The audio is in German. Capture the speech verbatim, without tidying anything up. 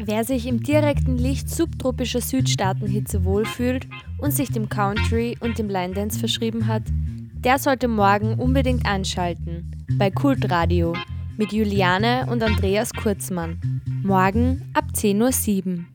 Wer sich im direkten Licht subtropischer Südstaatenhitze wohlfühlt und sich dem Country und dem Line Dance verschrieben hat, der sollte morgen unbedingt einschalten bei Kultradio mit Juliane und Andreas Kurzmann. Morgen ab zehn Uhr sieben.